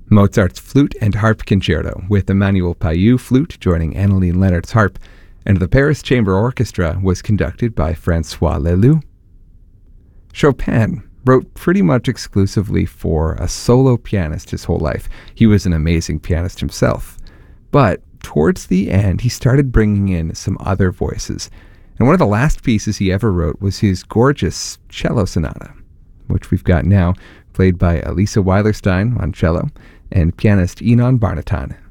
Mozart's Flute and Harp Concerto, with Emmanuel Payou flute joining Anneline Leonard's harp, and the Paris Chamber Orchestra was conducted by François Lelou. Chopin wrote pretty much exclusively for a solo pianist his whole life. He was an amazing pianist himself. But towards the end, he started bringing in some other voices. And one of the last pieces he ever wrote was his gorgeous cello sonata, which we've got now, played by Elisa Weilerstein on cello and pianist Enon Barnatan